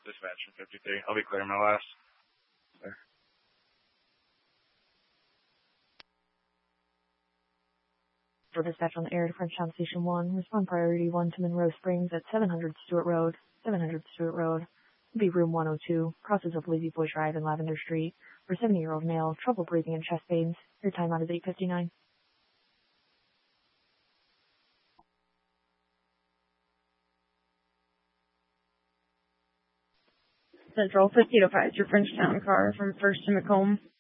Dispatch from 53. I'll be clearing my last. There. For dispatch on the air to Frenchtown Station 1, respond priority 1 to Monroe Springs at 700 Stewart Road. 700 Stewart Road. Be room 102, crosses of Lazy Boy Drive and Lavender Street. For 70-year-old male, trouble breathing and chest pains. Your timeout is 8:59. Central 5005, your Frenchtown car from 1st to Macomb.